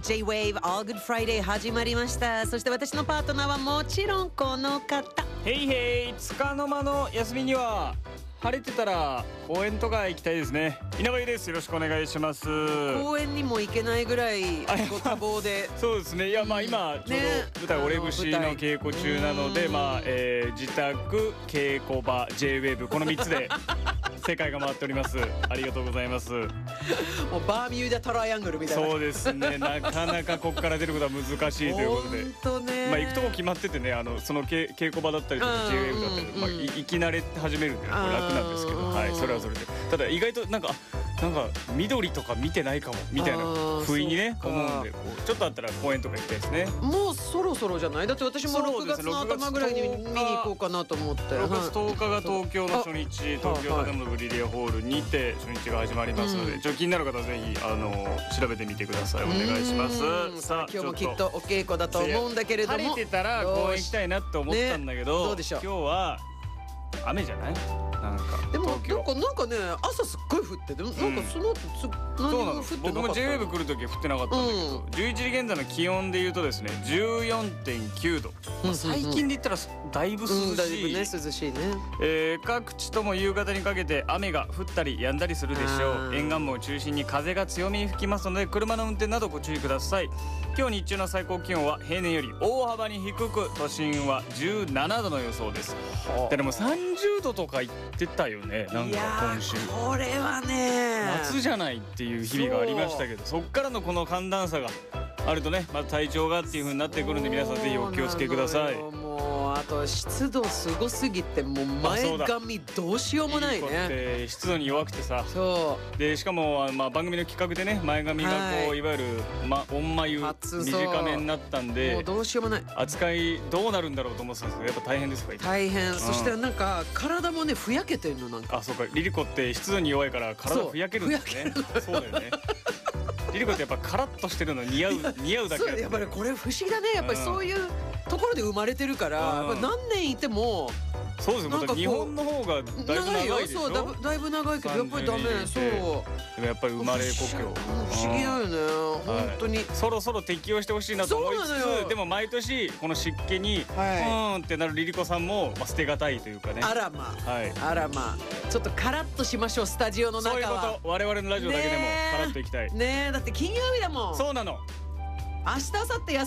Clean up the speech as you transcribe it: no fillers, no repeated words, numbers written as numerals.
J-Wave All Good Friday 始まりました。そして私のパートナーはもちろんこの方。 へいへい、つかの間の休みには晴れてたら公園とか行きたいですね。稲葉優です。よろしくお願いします。 公園にも行けないぐらいご多忙でそうですね。いや、まあ今ちょうど舞台オレ節の稽古中なので、まあ、自宅、稽古場、J-Wave この3つで世界が回っております。ありがとうございます。 もうバーミューダトライアングルみたいな。 そうですね。なかなかここから出ることは難しいということで、 本当ね。 まあ行くとこ決まっててね、その稽古場だったりとか J-Wave だったりとか、まあ行き慣れ始めるんで、ね、これ楽なんですけど、はい、それはそれで。ただ意外となんか緑とか見てないかもみたいな不意にね思うんで、ちょっとあったら公園とか行きたいですね。 もうそろそろじゃない？だって私も6月の頭ぐらいに見に行こうかなと思って。 6月10日が東京の初日、東京建物ブリリアホールにて初日が始まりますので、気になる方はぜひ調べてみてください。お願いします。 さあ今日もきっとお稽古だと思うんだけれども、 晴れてたら公園行きたいなって思ったんだけど、 どうでしょう。 今日は雨じゃない？ でもなんかね、朝すっごい降って、でもなんかその後何も降ってなかった。 僕も J-Wave 来るときは降ってなかったんだけど、11時現在の気温で言うとですね 14.9 度、最近で言ったらだいぶ涼しい、 だいぶね涼しいね。 各地とも夕方にかけて雨が降ったり止んだりするでしょう。沿岸部を中心に風が強めに吹きますので、車の運転などご注意ください。今日日中の最高気温は平年より大幅に低く、都心は17度の予想です。でも30度とか言ってたよね、なんか今週。 これはね夏じゃないっていう日々がありましたけど、そっからのこの寒暖差があるとね、また体調がっていう風になってくるんで、皆さんぜひお気をつけください。 もうあと湿度すごすぎて、もう前髪どうしようもないね。 いい子って湿度に弱くてさ、 そうでしかも番組の企画でね、前髪がこう、いわゆる温眉短めになったんで、 もうどうしようもない。 扱いどうなるんだろうと思ってたんですけど、やっぱ大変ですか？ 大変。そしてなんか体もねふやけてんの、なんか。 あ、そうか、リリコって湿度に弱いから体ふやけるんですね。そうだよね。リリコってやっぱカラッとしてるの似合うだけ。 そう、やっぱりこれ不思議だね。やっぱりそういうところで生まれてるから、やっぱ何年いても。 そうですね。日本の方がだいぶ長いでしょ。 そうだいぶ長いけど、やっぱりダメ。そう。 でもやっぱり生まれ故郷。 不思議だよね。本当に。 そろそろ適応してほしいなと思いつつ、でも毎年この湿気にってなるリリコさんも捨てがたいというかね。 あらまあ、あらまあ、ちょっとカラッとしましょう、スタジオの中は。 そういうこと。我々のラジオだけでもカラッといきたいね。だって金曜日だもん。 そうなの。 明日明後日